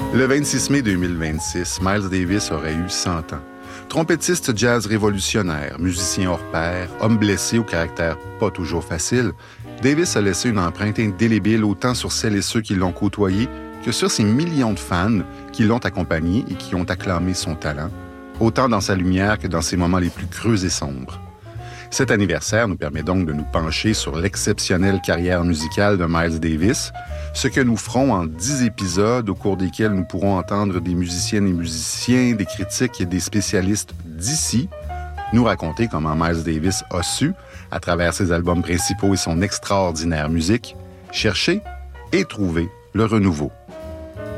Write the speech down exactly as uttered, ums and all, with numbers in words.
Le vingt-six mai deux mille vingt-six, Miles Davis aurait eu cent ans. Trompettiste jazz révolutionnaire, musicien hors pair, homme blessé au caractère pas toujours facile, Davis a laissé une empreinte indélébile autant sur celles et ceux qui l'ont côtoyé que sur ses millions de fans qui l'ont accompagné et qui ont acclamé son talent, autant dans sa lumière que dans ses moments les plus creux et sombres. Cet anniversaire nous permet donc de nous pencher sur l'exceptionnelle carrière musicale de Miles Davis, ce que nous ferons en dix épisodes au cours desquels nous pourrons entendre des musiciennes et musiciens, des critiques et des spécialistes d'ici nous raconter comment Miles Davis a su, à travers ses albums principaux et son extraordinaire musique, chercher et trouver le renouveau.